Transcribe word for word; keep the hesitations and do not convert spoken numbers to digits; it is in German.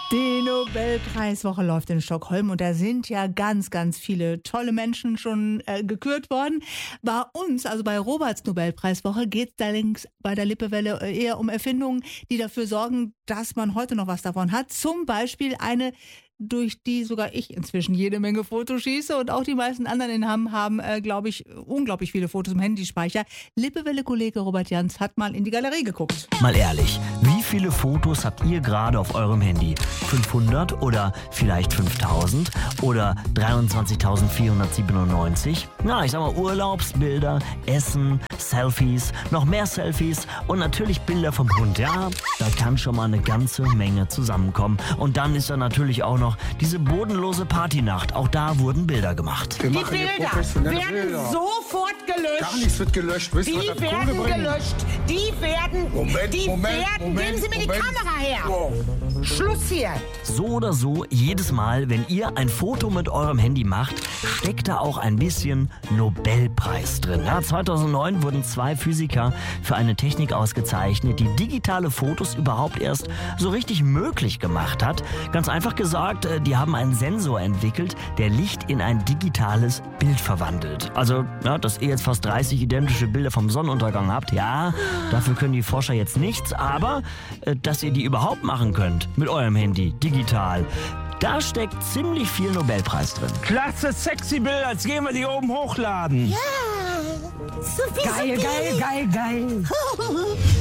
Die Nobelpreiswoche läuft in Stockholm und da sind ja ganz, ganz viele tolle Menschen schon äh, gekürt worden. Bei uns, also bei Roberts Nobelpreiswoche, geht es allerdings bei der Lippewelle eher um Erfindungen, die dafür sorgen, dass man heute noch was davon hat. Zum Beispiel eine, durch die sogar ich inzwischen jede Menge Fotos schieße und auch die meisten anderen in Hamm haben, äh, glaube ich, unglaublich viele Fotos im Handyspeicher. Lippewelle-Kollege Robert Jans hat mal in die Galerie geguckt. Mal ehrlich, wie viele Fotos habt ihr gerade auf eurem Handy? fünfhundert oder vielleicht fünftausend oder dreiundzwanzigtausendvierhundertsiebenundneunzig? Na, ich sag mal Urlaubsbilder, Essen, Selfies, noch mehr Selfies und natürlich Bilder vom Hund. Ja, da kann schon mal eine ganze Menge zusammenkommen. Und dann ist da natürlich auch noch diese bodenlose Partynacht. Auch da wurden Bilder gemacht. Wir die Bilder werden Bilder. sofort gelöscht. Gar nichts wird gelöscht. Wisst die ihr, werden gelöscht. Die werden... Moment, die Moment, werden... Moment, Geben Sie mir Moment. die Kamera her. Oh. Schluss hier. So oder so, jedes Mal, wenn ihr ein Foto mit eurem Handy macht, steckt da auch ein bisschen Nobelpreis drin. Ja, zweitausendneun wurden zwei Physiker für eine Technik ausgezeichnet, die digitale Fotos überhaupt erst so richtig möglich gemacht hat. Ganz einfach gesagt, die haben einen Sensor entwickelt, der Licht in ein digitales Bild verwandelt. Also, ja, dass ihr jetzt fast dreißig identische Bilder vom Sonnenuntergang habt, ja, dafür können die Forscher jetzt nichts, aber äh, dass ihr die überhaupt machen könnt mit eurem Handy, digital, da steckt ziemlich viel Nobelpreis drin. Klasse, sexy Bilder, jetzt gehen wir die oben hochladen. Ja, so viel Geil, so geil, geil, geil.